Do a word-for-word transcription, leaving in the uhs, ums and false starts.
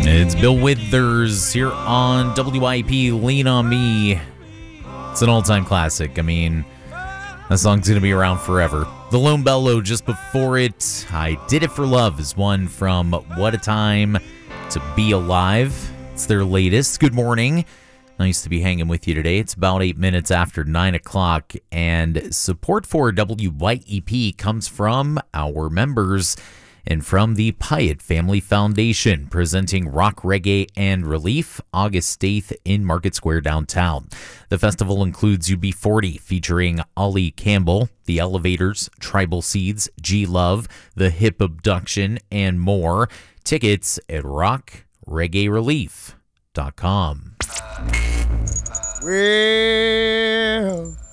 It's Bill Withers here on W I P, Lean on Me. It's an all-time classic. I mean, that song's going to be around forever. The Lone Bellow just before it, I Did It For Love, is one from What a Time to Be Alive. It's their latest. Good morning. Nice to be hanging with you today. It's about eight minutes after nine o'clock, and support for W Y E P comes from our members and from the Pyatt Family Foundation, presenting Rock, Reggae, and Relief August eighth in Market Square downtown. The festival includes U B forty, featuring Ollie Campbell, The Elevators, Tribal Seeds, G-Love, The Hip Abduction, and more. Tickets at rock reggae relief dot com. Well,